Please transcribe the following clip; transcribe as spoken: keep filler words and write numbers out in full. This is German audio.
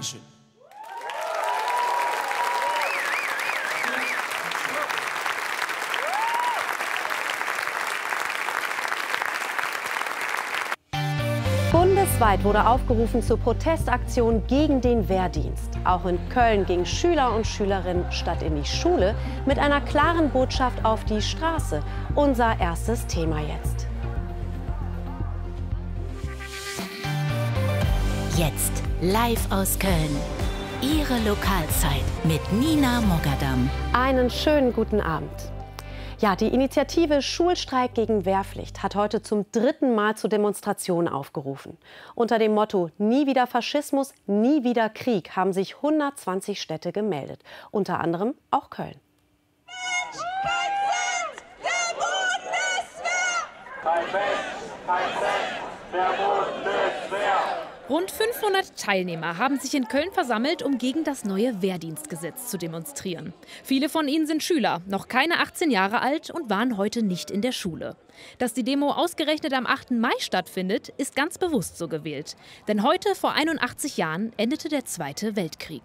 Dankeschön. Bundesweit wurde aufgerufen zur Protestaktion gegen den Wehrdienst. Auch in Köln gingen Schüler und Schülerinnen statt in die Schule mit einer klaren Botschaft auf die Straße. Unser erstes Thema jetzt. Jetzt live aus Köln. Ihre Lokalzeit mit Nina Mogadam. Einen schönen guten Abend. Ja, die Initiative Schulstreik gegen Wehrpflicht hat heute zum dritten Mal zu Demonstrationen aufgerufen. Unter dem Motto Nie wieder Faschismus, nie wieder Krieg haben sich hundertzwanzig Städte gemeldet, unter anderem auch Köln. Der Bundeswehr! Kein Mensch, kein Cent der Bundeswehr! Rund fünfhundert Teilnehmer haben sich in Köln versammelt, um gegen das neue Wehrdienstgesetz zu demonstrieren. Viele von ihnen sind Schüler, noch keine achtzehn Jahre alt und waren heute nicht in der Schule. Dass die Demo ausgerechnet am achten Mai stattfindet, ist ganz bewusst so gewählt. Denn heute, vor einundachtzig Jahren, endete der Zweite Weltkrieg.